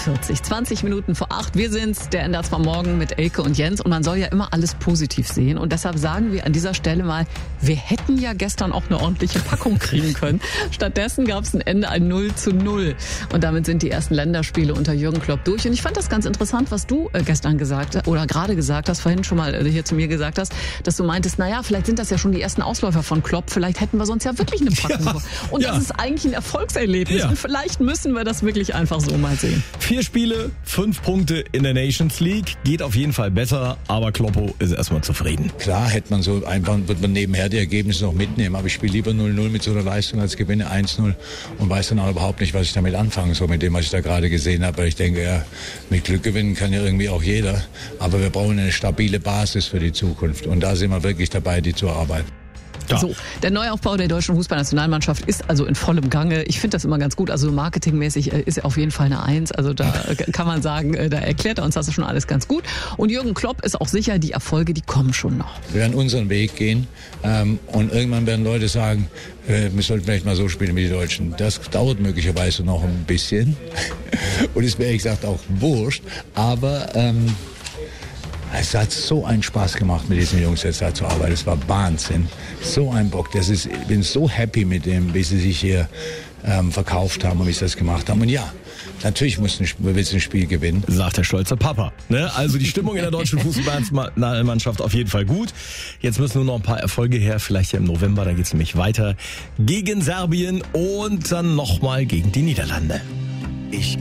8.45 20 Minuten vor 8. Wir sind's, der NDR 2 Morgen mit Elke und Jens. Und man soll ja immer alles positiv sehen. Und deshalb sagen wir an dieser Stelle mal, wir hätten ja gestern auch eine ordentliche Packung kriegen können. Stattdessen gab es ein Ende, ein 0:0. Und damit sind die ersten Länderspiele unter Jürgen Klopp durch. Und ich fand das ganz interessant, was du gestern gesagt oder gerade gesagt hast, vorhin schon mal hier zu mir gesagt hast, dass du meintest, naja, vielleicht sind das ja schon die ersten Ausläufer von Klopp. Vielleicht hätten wir sonst ja wirklich eine Packung. Ja, und das ist eigentlich ein Erfolgserlebnis. Ja. Und vielleicht müssen wir das wirklich einfach so mal sehen. 4 Spiele, 5 Punkte in der Nations League. Geht auf jeden Fall besser, aber Kloppo ist erstmal zufrieden. Klar hätte man so einfach, wird man nebenher die Ergebnisse noch mitnehmen. Aber ich spiele lieber 0:0 mit so einer Leistung als gewinne 1:0 und weiß dann auch überhaupt nicht, was ich damit anfangen soll, mit dem, was ich da gerade gesehen habe. Weil ich denke, ja, mit Glück gewinnen kann ja irgendwie auch jeder. Aber wir brauchen eine stabile Basis für die Zukunft. Und da sind wir wirklich dabei, die zu erarbeiten. Ja. So, der Neuaufbau der deutschen Fußballnationalmannschaft ist also in vollem Gange. Ich finde das immer ganz gut. Also marketingmäßig ist er auf jeden Fall eine 1. Also da kann man sagen, da erklärt er uns das schon alles ganz gut. Und Jürgen Klopp ist auch sicher, die Erfolge, die kommen schon noch. Wir werden unseren Weg gehen und irgendwann werden Leute sagen, wir sollten vielleicht mal so spielen wie die Deutschen. Das dauert möglicherweise noch ein bisschen und ist mir ehrlich gesagt auch wurscht. Aber es hat so einen Spaß gemacht, mit diesen Jungs jetzt da zu arbeiten. Es war Wahnsinn. So ein Bock. Ich bin so happy mit dem, wie sie sich hier verkauft haben und wie sie das gemacht haben. Und ja, natürlich willst du ein Spiel gewinnen. Sagt der stolze Papa. Ne? Also die Stimmung in der deutschen Fußballmannschaft auf jeden Fall gut. Jetzt müssen nur noch ein paar Erfolge her. Vielleicht ja im November, dann geht's nämlich weiter gegen Serbien und dann nochmal gegen die Niederlande. Ich